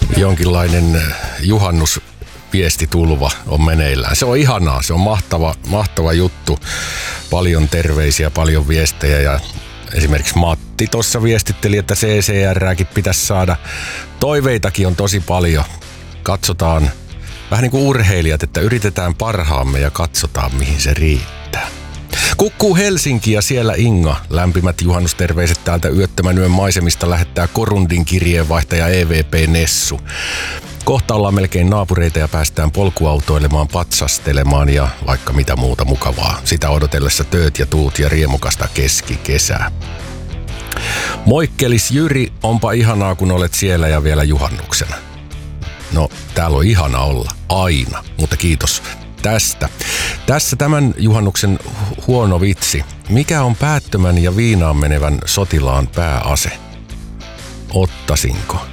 jonkinlainen juhannusviestitulva on meneillään. Se on ihanaa, se on mahtava juttu. Paljon terveisiä, paljon viestejä ja esimerkiksi Matti tuossa viestitteli, että CCR:ääkin pitäisi saada. Toiveitakin on tosi paljon. Katsotaan vähän niin kuin urheilijat, että yritetään parhaamme ja katsotaan mihin se riittää. Kukkuu Helsinki ja siellä Inga. Lämpimät juhannusterveiset täältä Yöttömän yön maisemista lähettää Korundin kirjeenvaihtaja EVP Nessu. Kohta ollaan melkein naapureita ja päästään polkuautoilemaan, patsastelemaan ja vaikka mitä muuta mukavaa. Sitä odotellessa tööt ja tuut ja riemukasta keskikesää. Moikkelis Jyri, onpa ihanaa kun olet siellä ja vielä juhannuksena. No, täällä on ihana olla, aina, mutta kiitos tästä. Tässä tämän juhannuksen huono vitsi. Mikä on päättömän ja viinaan menevän sotilaan pääase? Ottasinko?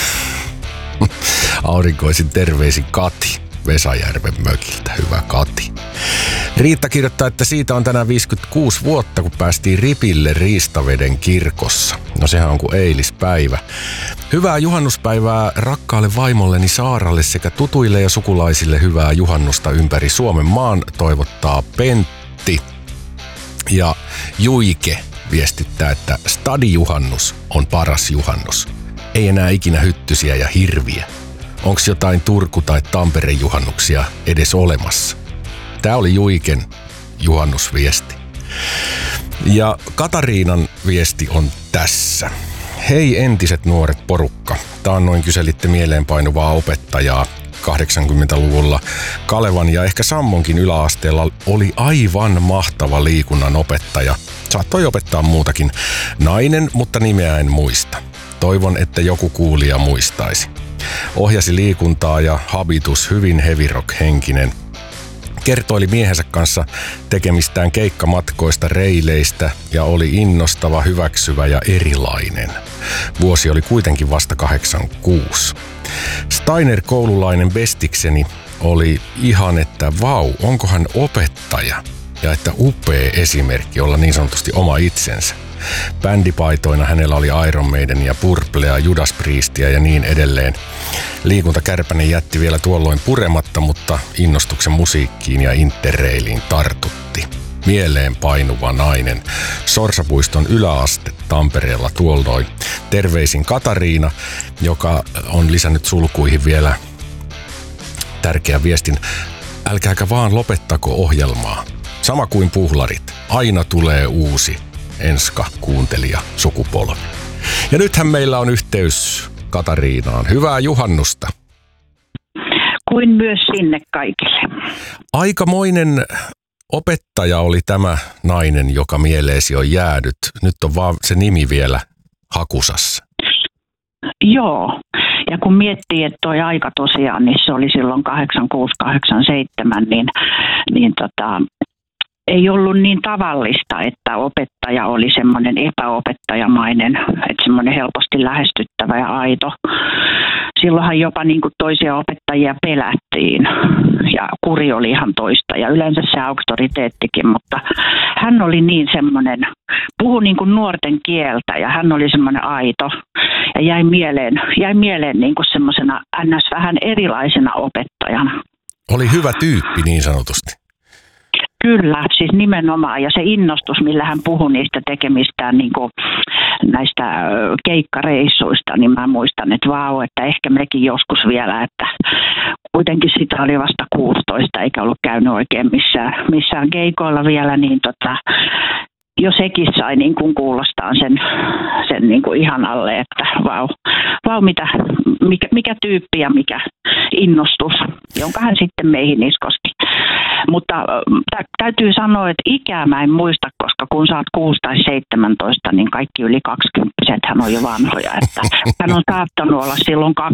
Aurinkoisin terveisin Kati Vesajärven mökiltä. Hyvä Kati. Riitta kirjoittaa, että siitä on tänään 56 vuotta, kun päästiin ripille Riistaveden kirkossa. No sehän on kuin eilispäivä. Hyvää juhannuspäivää rakkaalle vaimolleni Saaralle sekä tutuille ja sukulaisille hyvää juhannusta ympäri Suomen maan, toivottaa Pentti. Ja Juike viestittää, että stadijuhannus on paras juhannus. Ei enää ikinä hyttysiä ja hirviä. Onks jotain Turku- tai Tampere-juhannuksia edes olemassa? Tää oli Juiken juhannusviesti. Ja Katariinan viesti on tässä. Hei entiset nuoret porukka. Taannoin kyselitte mieleenpainuvaa opettajaa. 80-luvulla Kalevan ja ehkä Sammonkin yläasteella oli aivan mahtava liikunnan opettaja. Saattoi opettaa muutakin. Nainen, mutta nimeä en muista. Toivon, että joku kuulija muistaisi. Ohjasi liikuntaa ja habitus hyvin heavy rock henkinen. Kertoili miehensä kanssa tekemistään keikkamatkoista, reileistä ja oli innostava, hyväksyvä ja erilainen. Vuosi oli kuitenkin vasta 86. Steiner-koululainen bestikseni oli ihan, että vau, onko hän opettaja? Ja että upea esimerkki olla niin sanotusti oma itsensä. Bändipaitoina hänellä oli Iron Maiden ja Purplea, Judas Priestia ja niin edelleen. Liikuntakärpänen jätti vielä tuolloin purematta, mutta innostuksen musiikkiin ja interrailiin tartutti. Mieleen painuva nainen. Sorsapuiston yläaste Tampereella tuolloin. Terveisin Katariina, joka on lisännyt sulkuihin vielä tärkeän viestin. Älkääkä vaan lopettako ohjelmaa. Sama kuin puhlarit. Aina tulee uusi enska kuuntelija sukupolvi. Ja nythän meillä on yhteys Katariinaan. Hyvää juhannusta. Kuin myös sinne kaikille. Aikamoinen opettaja oli tämä nainen, joka mieleesi on jäänyt. Nyt on vaan se nimi vielä hakusassa. Joo. Ja kun miettii, että toi aika tosiaan, niin se oli silloin 86-87, niin ei ollut niin tavallista, että opettaja oli semmoinen epäopettajamainen, että semmoinen helposti lähestyttävä ja aito. Silloinhan jopa niin kuin toisia opettajia pelättiin ja kuri oli ihan toista ja yleensä se auktoriteettikin, mutta hän oli niin semmoinen, puhui niin kuin nuorten kieltä ja hän oli semmoinen aito ja jäi mieleen niin kuin semmoisena ns. Vähän erilaisena opettajana. Oli hyvä tyyppi niin sanotusti. Kyllä, siis nimenomaan. Ja se innostus, millä hän puhui niistä tekemistään niin kuin näistä keikkareissuista, niin mä muistan, että vau, että ehkä mekin joskus vielä, että kuitenkin sitä oli vasta 16, eikä ollut käynyt oikein missään keikoilla vielä, niin jo sekin sai niin kuin kuulostaa sen niin kuin ihanalle, että vau mikä tyyppi ja mikä innostus, jonka hän sitten meihin iskosti. Mutta täytyy sanoa, että ikää mä en muista, koska kun sä oot 6 tai 17, niin kaikki yli 20-hän on jo vanhoja. Että hän on saattanut olla silloin